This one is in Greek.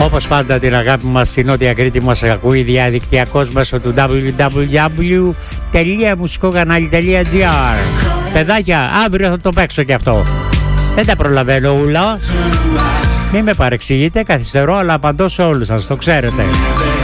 Όπως πάντα την αγάπη μας στη Νότια Κρήτη μας ακούει διαδικτυακώς μέσω του www.musicalkanali.gr. Παιδάκια, αύριο θα το παίξω κι αυτό. Δεν τα προλαβαίνω ούλα. Μην με παρεξηγείτε, καθυστερώ, αλλά απαντώ σε όλους σας, το ξέρετε.